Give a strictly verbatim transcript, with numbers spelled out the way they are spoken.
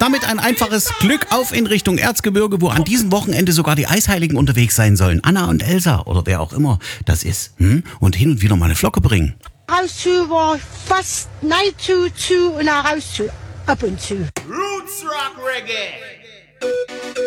damit ein einfaches Glück auf in Richtung Erzgebirge, wo an diesem Wochenende sogar die Eisheiligen unterwegs sein sollen. Anna und Elsa oder wer auch immer das ist. Hm? Und hin und wieder mal eine Flocke bringen. Raus zu war fast nein zu zu und raus zu ab und zu. Roots Rock Reggae.